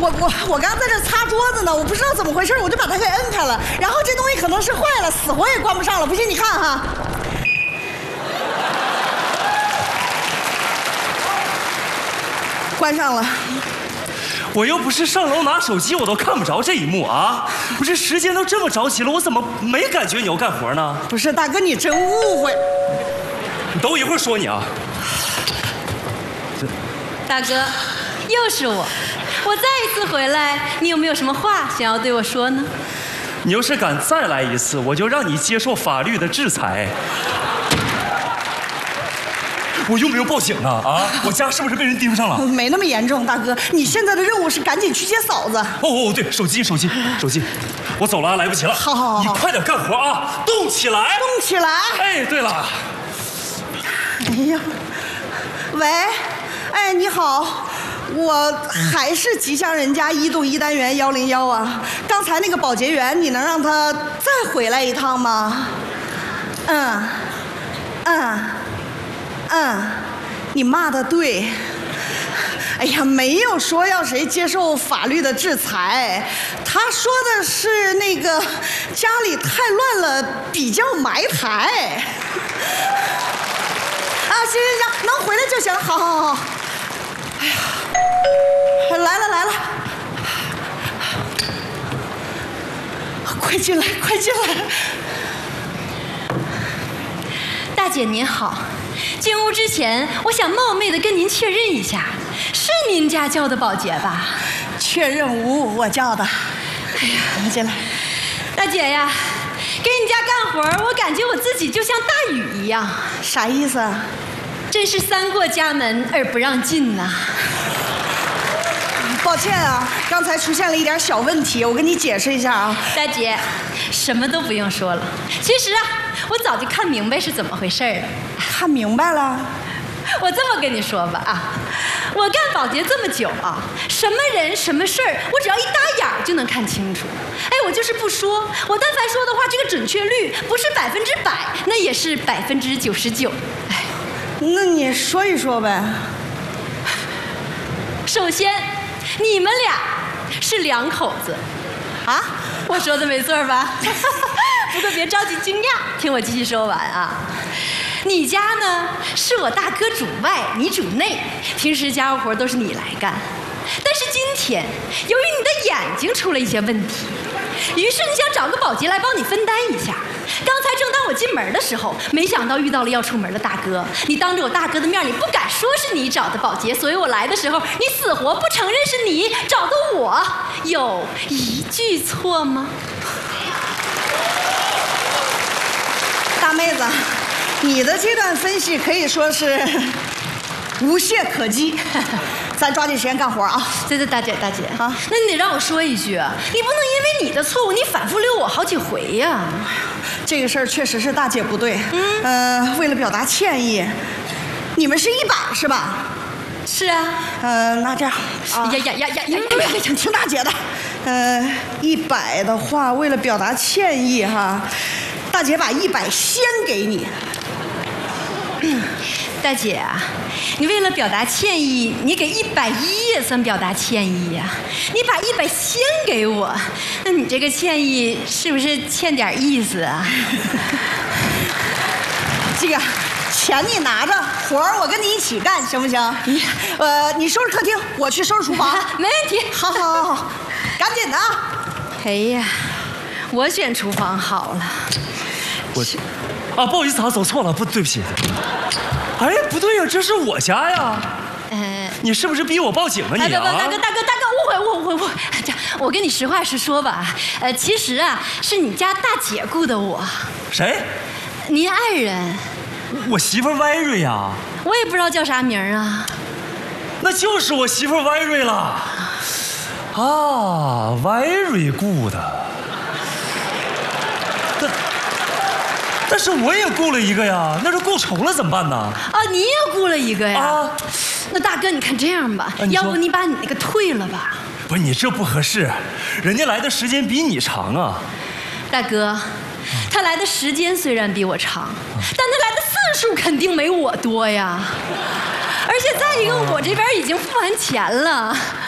我刚在这擦桌子呢，我不知道怎么回事，我就把它给摁开了，然后这东西可能是坏了，死活也关不上了。不信你看哈。关上了。 我又不是上楼拿手机，我都看不着这一幕啊！不是时间都这么着急了，我怎么没感觉你要干活呢？ 不是大哥，你真误会。 你等我一会儿说你啊。 大哥，又是我再一次回来，你有没有什么话想要对我说呢？ 你要是敢再来一次，我就让你接受法律的制裁。我用不用报警啊？啊，我家是不是被人盯上了？ 没那么严重，大哥，你现在的任务是赶紧去接嫂子。 哦，对，手机，我走了，来不及了。 好， 你快点干活啊，动起来， 动起来。 哎，对了， 哎呀，喂，哎，你好，我还是吉祥人家1栋1单元101啊。刚才那个保洁员，你能让他再回来一趟吗？你骂得对。哎呀，没有说要谁接受法律的制裁，他说的是那个家里太乱了，比较埋汰。啊，行，能回来就行。好。哎呀，来了，快进来。 大姐您好，进屋之前，我想冒昧的跟您确认一下，是您家叫的保洁吧？ 确认无误，我叫的。哎呀，进来。 大姐呀，给你家干活，我感觉我自己就像大禹一样。 啥意思啊？ 真是三过家门而不让进呐。 抱歉啊，刚才出现了一点小问题，我跟你解释一下啊。 大姐，什么都不用说了。其实啊，我早就看明白是怎么回事了。 看明白了？ 我这么跟你说吧啊，我干保洁这么久啊，什么人什么事儿，我只要一打眼就能看清楚。哎，我就是不说，我但凡说的话，这个准确率不是100%，那也是99%。哎， 那你说一说呗。 首先，你们俩是2口子，啊，我说的没错吧？不过别着急惊讶，听我继续说完啊。你家呢是我大哥主外，你主内，平时家务活都是你来干。但是今天，由于你的眼睛出了一些问题，于是你想找个保洁来帮你分担一下。刚才正当我进门的时候，没想到遇到了要出门的大哥。你当着我大哥的面，你不敢说是你找的保洁，所以我来的时候，你死活不承认是你找的我，有一句错吗？ 大妹子，你的这段分析可以说是无懈可击。咱抓紧时间干活啊！ 对，大姐啊，那你得让我说一句，你不能因为你的错误，你反复溜我好几回呀。 这个事儿确实是大姐不对。为了表达歉意，你们是100是吧？ 是啊。 那这样，听大姐的。100的话，为了表达歉意哈，大姐把100先给你。 大姐啊，你为了表达歉意，你给110也算表达歉意呀。你把100先给我，那你这个歉意是不是欠点意思啊？ 这个钱你拿着，活儿我跟你一起干，行不行？你收拾客厅，我去收拾厨房。 没问题。 好，赶紧的啊！ 哎呀，我选厨房好了。 不好意思啊，走错了，对不起。哎，不对呀，这是我家呀。你是不是逼我报警啊你啊？ 大哥，误会。我跟你实话实说吧，其实啊，是你家大姐雇的我。 谁？ 您爱人。 我媳妇歪瑞呀。 我也不知道叫啥名啊。 那就是我媳妇歪瑞了。啊，歪瑞雇的。但是我也雇了一个呀，那是雇重了怎么办呢？ 啊，你也雇了一个呀？啊，那大哥，你看这样吧，要不你把你那个退了吧？ 不是你这不合适，人家来的时间比你长啊。 大哥，他来的时间虽然比我长，但他来的次数肯定没我多呀。而且再一个，我这边已经付完钱了。